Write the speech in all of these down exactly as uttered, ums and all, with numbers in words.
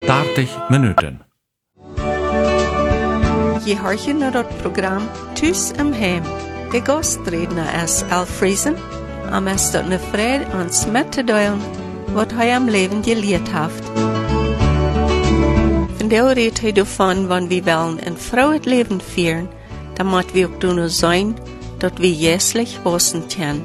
dertig minuten. Je hoort naar het programma Thuis im Heim. De gastredner is Al Friesen. En is tot een vrede ons met te delen wat hij am leven geleerd heeft. Vandaag redt hij ervan, wanneer we willen een vrouw het leven vieren, dan moet we ook doen zijn dat we jeslich wassen kunnen.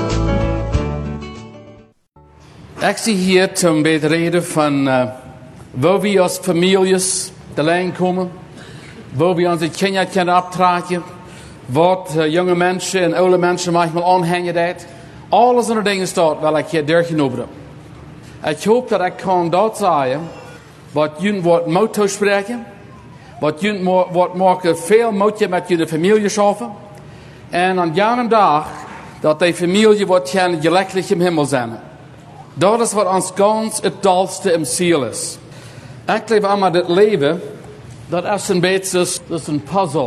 Ik zie hier zum bedreden van uh, waar we als families de lijn komen, waar we onze kinderen kunnen optragen, wat uh, jonge mensen en oude mensen manchmal aanhangen dat. Alles in de dingen staat waar ik hier doorgenomen heb. Ik hoop dat ik kan dat zeggen, wat jullie wat moet toespreken, wat jullie wat maken veel moet met jullie familie schaffen. En aan jaren dag dat die familie wat gaan gelukkig im Himmel zijn. Dat is wat ons ganz het dolste im ziel is. Ik leef allemaal dit leven, dat is een beetje dat is een puzzel.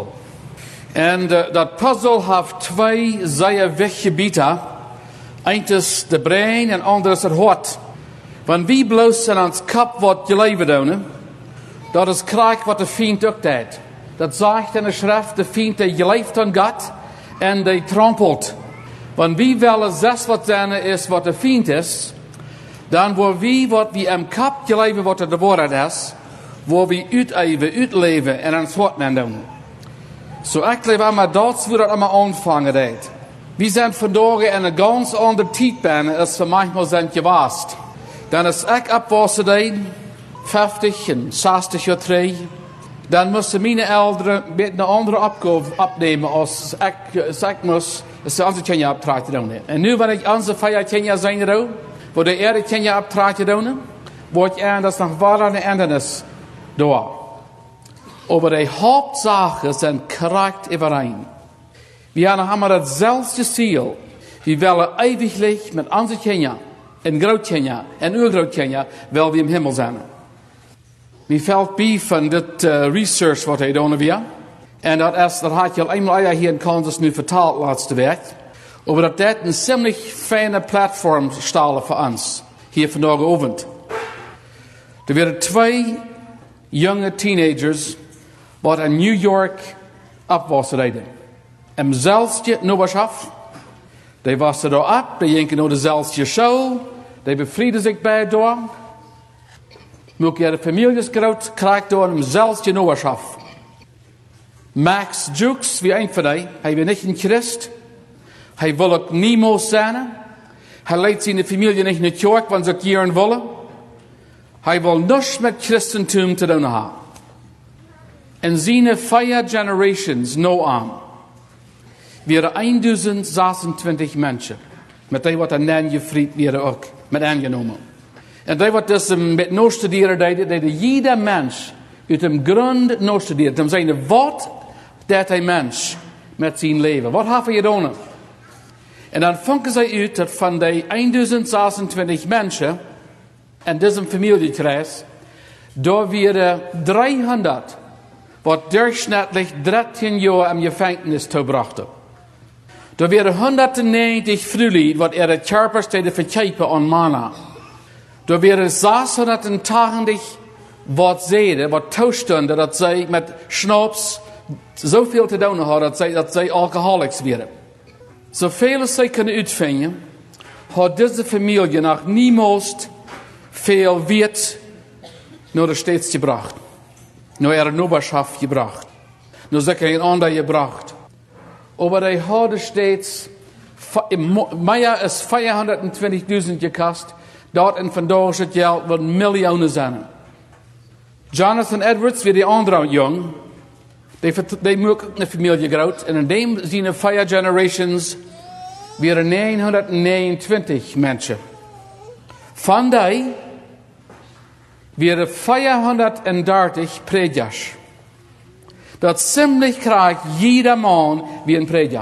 En uh, dat puzzel heeft twee zeer weggebieden. Eén is de brein en ander is het hart. Wanneer wie bloos in ons kop wat je leven doen, dat is krijg wat de vriend ook deed. Dat zegt in de schrift, de vriend die je leeft aan God en die trampelt. Wanneer wie wel zes wat zijn is wat de vriend is, dan wordt wie wat wie im kop je leven wat de waarheid is, waar we uiteven, uitleven en ons hart men doen. Zo ik leef allemaal dat, hoe dat allemaal aanvangen deed. We zijn vandaag in een ganz andere tijd bijna, als we manchmal zijn geweest. Dan is ik opwassen deed, vijftig en zestig jaar terug. Dan moesten mijn ouderen met een andere opgave opnemen als ik, als ik moest, als ze onze kinderen optrachten doen. En nu wanneer ik onze vijf kinderen zijn er ook, waar de eerder kinderen optrachten doen, wordt er dat nog waar aan de einde is door. Aber die Hauptsache zijn korrekt überein. Wir haben immer dasselbe Ziel. Wir wollen ewiglich mit unseren Kindern, en Großkindern, en Urgroßkindern, weil wir im Himmel zijn. Mir fällt bei von dit uh, research wat hij doen wir. En dat is, dat had je al eenmaal hier in Kansas nu vertaald laatste week. Aber dat dat een ziemlich fijne platform stellen voor ons. Hier vandaag avond. Er werden twee jonge teenagers wat in New York opwassen reden. Im zelfde Noberschaf. Die wassen daar op, die jinken naar dezelfde show, die bevrieden zich bij door. Moet je de families groot krijgt door im zelfde Noberschaf. Max Jukes, wie een van die, hij wil niet een Christ. Hij wil ook niemals zijn. Hij leidt zijn familie niet naar de kerk, want ze ook jaren willen. Hij wil niets met Christentum te doen hebben. En zijn vier generations no aan. Wäre honderd zesentwintig mensen. Met die wat een aangevriend werden ook. Met aangenomen. En die wat dus met no studeren deden. Deden jeder mens uit hem grond no studeren. Dan zijn wat dat hij mens met zijn leven. Wat heeft hij gedaan? En dan vangen zij uit dat van die honderd zesentwintig mensen. En deze familiekreis. Daar werden driehonderd. Wat durchschnittlich dertien jaar in gevangenis toebrachten. Er werden honderdnegentig vrouwen wat er de kerpersteden verkijpen aan mannen. Er werden zeshonderdtachtig wat zeiden, wat toestonden dat zij met schnaps zoveel te doen hadden dat zij, dat zij alcoholics werden. Zoveel als zij kunnen uitvinden, had deze familie nog niemals veel wit naar de stad gebracht. Naar ihre Noberschaft gebracht. Naar zeker een ander gebracht. Aber die hadden steeds, meer is vierhonderdtwintigduizend gekost. Dat en vandaag het geld wat miljoenen zijn. Jonathan Edwards, wie die andere jong, die, die moet ook een familie groot. En in dem zijn vier generations weer negenhonderdnegenentwintig mensen. Van die weer vierhonderddertig predikers. Dat ziemlich krijgt jeder man wie een prediker.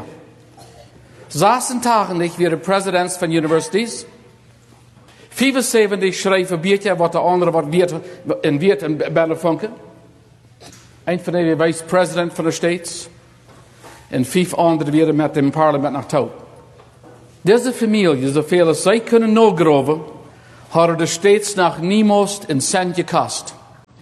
zesentachtig weer presidents van universities. vijfenzeventig schrijven biertje wat de andere wat weert in weert en bellen funken. Een van die vice president van de states. En vijf anderen weer met het parlement naar toe. Deze familie, zoveel als zij kunnen nagroven, hadden de steeds nog niemals een cent gekost.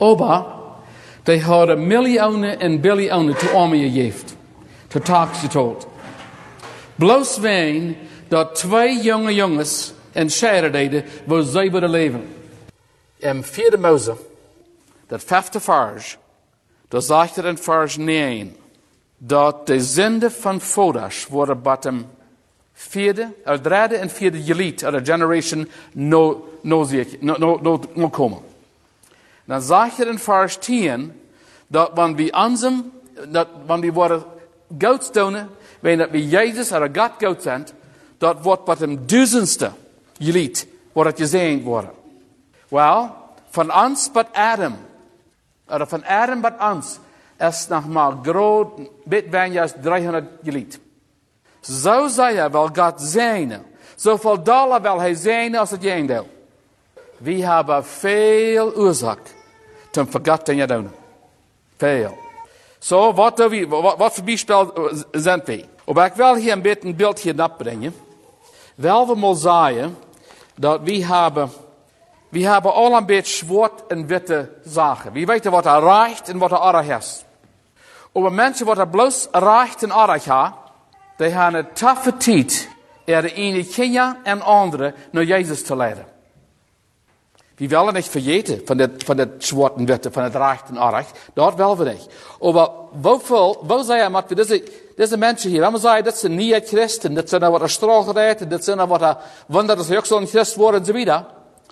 Aber die hadden miljoenen en biljoenen te armen gegeven. Te taaks getold. Bloos ween dat twee jonge jongens en scheiden deden, waar zij wilden leven. In vierde Mose, dat vijfde vers, daar zegt er in vers negen, dat de zinde van Fodash worden bij hem vierde, er derde en vierde gelied, er de generation no, no, no, no, no, no komen. Dan zegt er in vers tien, dat wanneer we aanzien, dat wanneer we worden goudstonen, wanneer dat we Jezus er een God goud zijn, dat wordt bij hem duizendste gelied, wordt het gezegd worden. Wel, van ons bij Adam, of van Adam bij ons, is nog maar groot, bit weinig driehonderd gelied. Zo zei hij wel God zijn. Zoveel dollar wil hij zijn als het een deel. We hebben veel oorzaak te vergeten je doen. Veel. Zo, wat, wat, wat voor bijspel zijn we? Maar ik wil hier een beetje een beeld hier opbrengen. Wel, we moeten zeggen dat we hebben, we hebben al een beetje zwart en witte zaken. We weten wat er reicht en wat er aardig is. Maar mensen wat er bloos reicht en aardig hebben, die hebben een toffe tijd er de ene Kenia en andere naar Jezus te leiden. We willen niet vergeten van dit, van dit zwart en witte, van het recht en aardig. Dat willen we niet. Maar hoeveel, wat zei je, maar deze, deze mensen hier, we zeggen, dit zijn niet christen, dit zijn nou wat er straalgereid, dit zijn nou wat er, wanneer ze ook zo'n christen worden en zo wieder.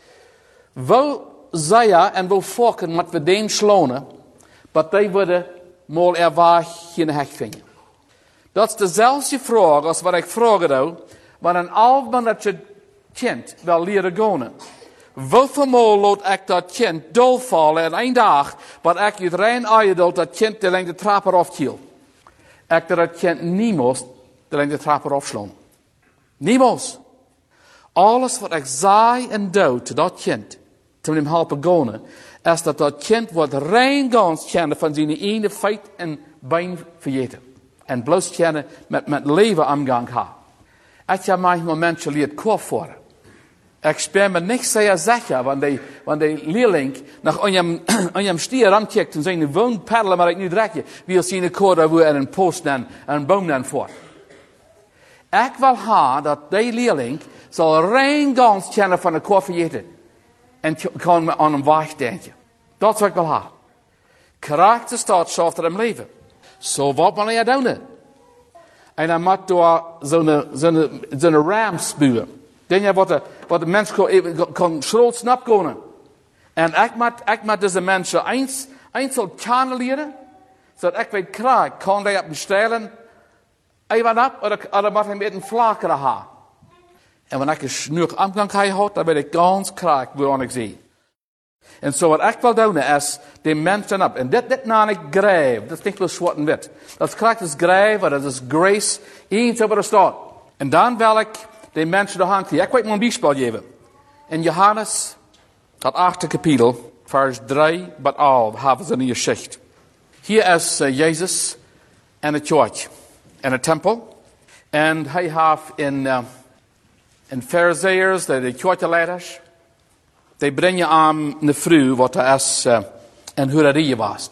Wat zei je en wat volken met we den slonen, dat die worden mal erwaar geen hek vinden. Dat is dezelfde vraag als wat ik vraag nou, wanneer al man dat je kind wil leren gaan. Hoeveel maal laat ik dat kind dolvallen in één dag, wat ik het rein uitdoet dat kind de lengte trap eraf kiel. Ik dat het kind niemals de lengte trap eraf slaan. Niemals. Alles wat ik zei en doe te dat kind, te hem helpen gaan, is dat dat kind wordt rein gans kennen van zijn ene feit en been vergeten. En bloos kennen met, met leven omgang ha. Ik heb manchmal mensen leert kwaad voor. Ik speel me niet zeer zeker, wanneer de leerling naar aan je stier aankijkt en zijn woon paddelen, maar ik nu draaien, wie zien een koord waar en een post en een boom dan voor. Ik wil ha dat die leerling zal rein gans kennen van de koffie eten en kan aan een weg denken. Dat is wat ik wil ha. Karakter staat schaft er hem leven. Zo wat wil je doen? En dan moet door zo'n zo'n zo'n ram spuwen. Denk je wat de, wat de mens kan, kan schroot snap kunnen. En ik moet, ik moet deze mensen eens, eens al kennen leren, zodat ik weet krijg, kan die op bestellen, even op, of, of moet ik met een vlakere haar. En wanneer ik een snoek aangang had, dan weet ik ganz krijg, waarom ik zie. En zo wat ik wil doen is, die mensen op. En dit, dit naam ik grijf, dat is niet wel zwart en wit. Dat krijgt dus grijf, dat is grace, eens over de stad. En dan wil ik de mensen de hand hier. Ik weet maar een bijspel geven. In Johannes, dat achte kapitel, vers drie tot elf, hebben ze een geschicht. Hier is uh, Jezus en de kerk en de tempel. En hij heeft in, uh, in Farizeeërs, de, de kerkleiders, die brengen aan de vrouw wat er is uh, in Hurarie was.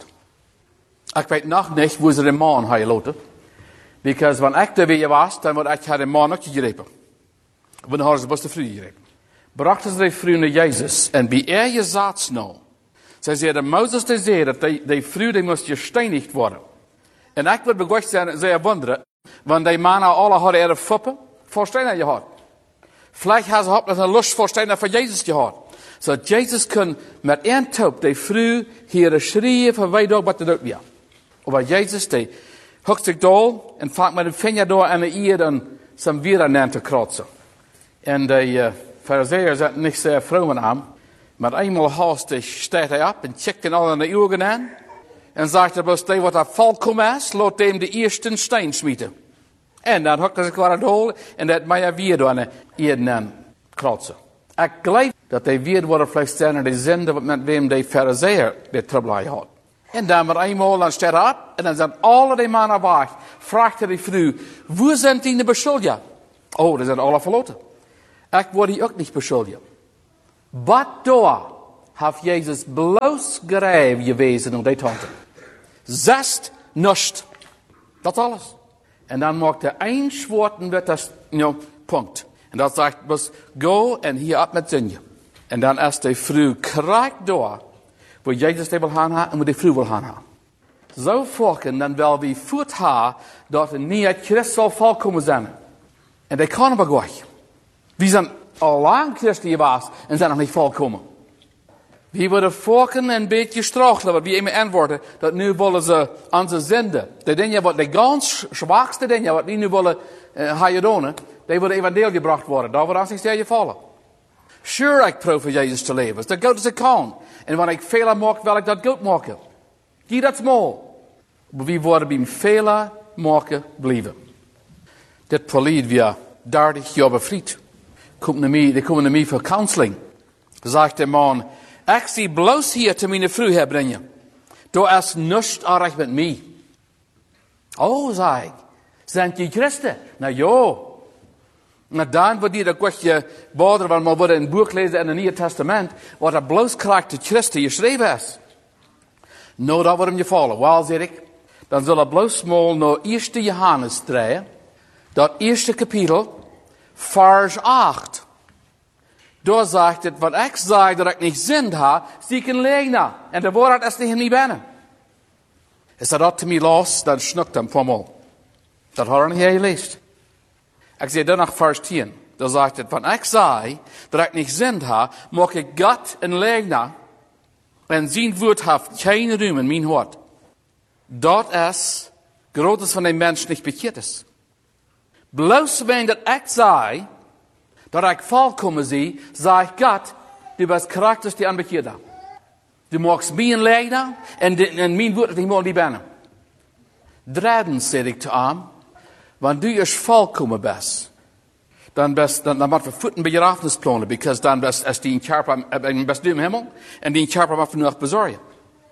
Ik weet nog niet hoe ze de man hebben gelaten. Because wanneer ik er weer was, dan word ik de man ook gegrepen. Wanneer hadden ze best de vrouw gegrepen. Brachten ze de vrouw naar Jezus. En bij er je zaad nou. Zij zeiden, Mozes die zei dat die, die vrouw die moest gesteinigd worden. En ik wil begocht zijn, zeer wonderen. Want die mannen alle hadden er foppen voor steinen gehad. Vielleicht hadden ze ook nog een lust voor steinen voor Jezus gehad. Zodat Jezus kon met één toop die vrouw hier schreeuwen van wij door wat te doen weer. Maar Jezus die hoekt zich door en vaak met een vinger door en de eer dan zijn weer aan te kratsen. En de uh, Farizeeën zaten niet zeer vroom aan. Maar eenmaal haastig staat hij op en checkt in al in de ogen aan. En zegt hij bloos, wat er volkomen is, laat hem de eerste steen smieten. En dan hokt hij zich weer door en dat mij weer door en eer aan kratsen. Ik geloof dat hij weer worden vlecht zijn in de zin met wem de Farizeeën weer trouble had. En dan maar eenmaal, dan staat hij op en dan zijn alle die mannen weg. Vraagt hij die vrouw, waar zijn die beschuldigd? Oh, die zijn alle verloten. Ik word die ook niet beschuldigd. Wat door heeft Jezus bloos gerijf gewezen op die tante. Zest nust. Dat is alles. En dan maakt hij één woorden met dat no, punt. En dat zegt was go en hier op met zin. En dan is de vrouw krijgt door. Waar Jezus die wil gaan en waar de vrouw wil gaan. Zo volken dan wel wie voet haar dat er niet uit Christus zal volkomen zijn. En dat kan maar goed. Wie zijn al lang Christus was en zijn nog niet volkomen. Wie worden volken een beetje strachelen, wat wie immer antwoorden, dat nu willen ze onze zenden. De dingen wat de ganz zwakste dingen, wat die nu willen uh, doen, die worden evangelie gebracht worden. Daar wordt ons niet je vallen. Sure, ik proef voor Jezus te leven. Dat goed als ik kan. En wanneer ik velen maak, wil ik dat goed maken. Die dat small. Maar wie worden bij velen maken blijven. Dit polied weer dertig jaar bevriend. Die komen naar mij voor counseling. Zegt de man, ik zie bloos hier te mijn vrouw brengen. Door is niets erg met mij. Oh, zei ik. Zijn je christen? Nou ja. Maar dan wordt die dat kwestie boder, want we worden in het boek lezen in het Nieuwe Testament, wat er bloos krijgt de christen geschreven is. Nou, dat wordt hem gevallen. Wel, zeg ik, dan zal het bloos mal naar eerste Johannes draaien. Dat eerste kapitel, vers acht. Daar zegt het, wat ik zei dat ik niet zin had, zie ik een leegna. En de woord is niet niet binnen. Is dat te mij los, dan snukt hem van mij. Dat had hij niet gelezen. Ik zei dan nog vers tien. Daar zegt het, wat ik zei dat ik niet zin had, mag ik God een leegna. En zijn woord heeft geen ruim in mijn hart. Dat is, groot van de mens niet bekend is. Bloos wegen dat ik zei, dat ik volkomen zie, zei God, du bent karakters die aanbekend hebben. Du magst mij een leegna, en, en mijn woord is niet meer die binnen. Drijdens zei ik te hem, wanneer du is volkomen bent, dan best, dan, dan moet we voeten bij je afnisplannen, because dan best, als die een kerper, en best du im hemel, en die een kerper moet nog bezorgen.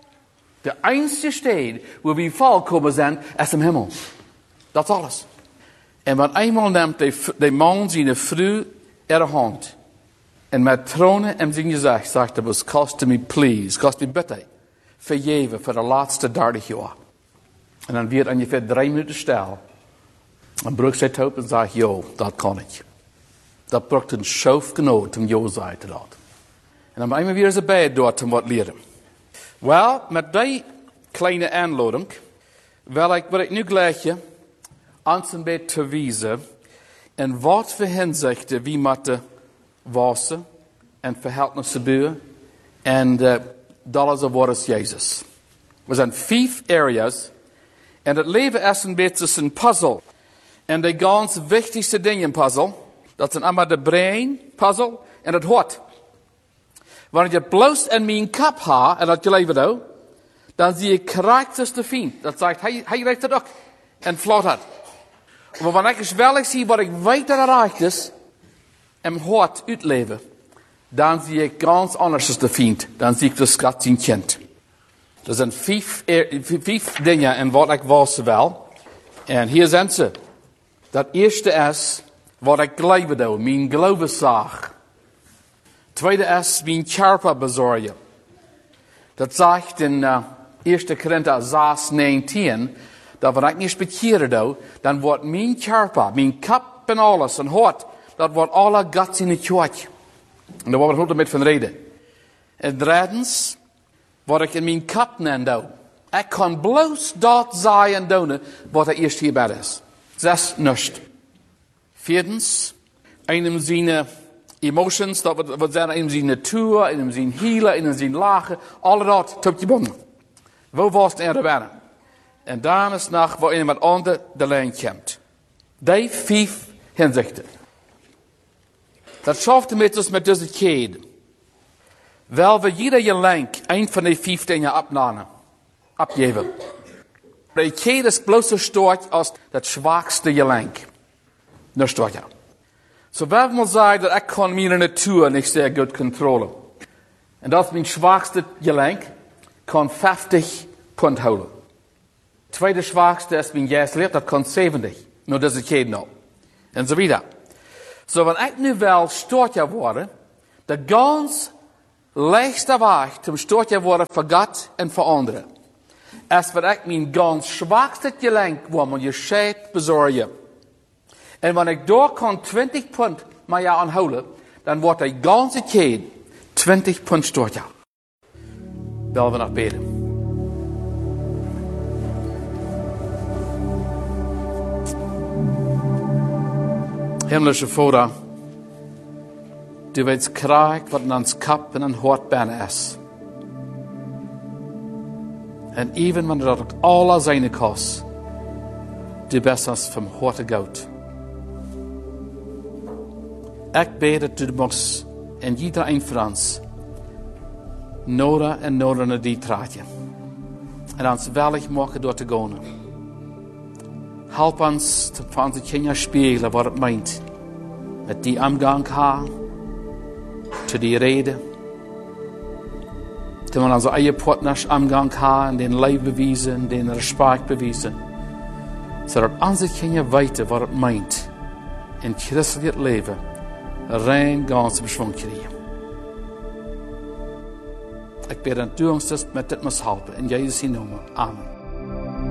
De einzige stad waar we volkomen zijn, is im hemel. Dat is alles. En wat eenmaal neemt de, de man zijn vrouw in de hand. En met tronen en zijn gezicht zegt hij, was kost me please, kost me bitte, vergeven voor de laatste dertig jaar. En dan werd ongeveer drie minuten stil. En broek zit op en zegt, jo, dat kan ik. Dat bracht een schoof genoot om jo zei te dat. En dan eenmaal weer eens bij door te wat leren. Wel, met die kleine aanlouding, wil ik, wat ik nu gleich ons een beetje te wijzen, en wat voor hinzichten wie moeten wassen en verhältnissen bouwen, en uh, dat is het woord Jezus. Er zijn vijf areas, en het leven is een beetje een puzzel. En de ganz wichtigste dingen puzzel, dat zijn allemaal de brein puzzel en het hart. Wanneer je bloos in mijn kop hebt, en dat je leven doet, dan zie je karakters te vind. Dat zegt, hij, hij reikt het ook. En vlot het. Maar wanneer ik wel zie wat ik weet dat het recht is, en hart uitleven, dan zie ik ganz anders te vind. Dan zie ik de schat zijn kind. Er zijn vijf, vijf dingen en wat ik was wel. En hier zijn ze. Dat eerste is wat ik leven doe, mijn geloofszaak. Tweede is mijn kerper bezorgen. Dat zegt in uh, eerste Korinther zes negentien, dat wat ik niet speceren doe, dan wordt mijn kerper, mijn kop en alles, en hart, dat wordt alle Gods in het kwartje. En daar wordt we met van reden. En drijdens, wat ik in mijn kop nen doe. Ik kan bloos dat zijn en doen, wat er eerst hierbij is. Zes nust. Vierdens, einem zijn emotions, dat wat zijn einem zijn natuur, einem zijn hielen, einem zijn lagen, alle dat tot je bonden. Wo was het er bijna? En dan is nog waar iemand onder de lijn komt. Die vijf hinzichten. Dat schaft met ons met deze kede. Wel we jeder je lenk een van die vijf dingen opnemen. Abgeven. De kede is bloos zo sterk als dat zwakste je lenk. Nu sterk ja. Zo wel moet zeggen dat ik kan mijn natuur niet zeer goed controleren. En dat is mijn zwakste je lenk. Kan vijftig punt houden. Tweede zwakste is mijn geestelijk, dat kan zeventig. Nou, dat is het geen nou. En zo wieder. Zo, so, wanneer ik nu wel sterk worden, de gans leichte weg zum Stortje worden voor God en voor anderen. Als wat ik mijn ganz zwakste gelenk word, moet je scheid bezorgen. En wanneer ik daar kan twintig punt maar jou aanhouden, dan wordt hij ganze tijd twintig punt stortje. Wel we nog beden. Himmlische Vader, du weet krijgt wat in ons kap en een hart bijna is. En even wanneer dat alles zijn kost, du bist ons van harte goud. Ik bid dat du moest in iedereen van ons nodig en nodig naar die traatje. En ons wellig maken door te gaan. Help ons van onze kinderen spiegelen wat het meint. Met die omgang gaan. Te die reden. Toen we onze eigen partners omgang gaan. En den lief bewijzen. En den respect bewijzen. Zodat onze kinderen weten wat het meint. In christelijk leven. Rein ganse beschwung krijgen. Ik bid dat u ons met dit moet helpen. In Jezus' naam. Amen.